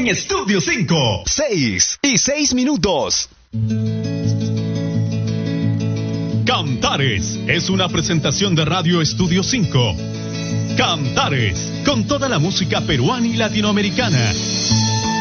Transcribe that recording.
en Estudio 5. 6:06. Cantares es una presentación de Radio Estudio 5. Cantares, con toda la música peruana y latinoamericana.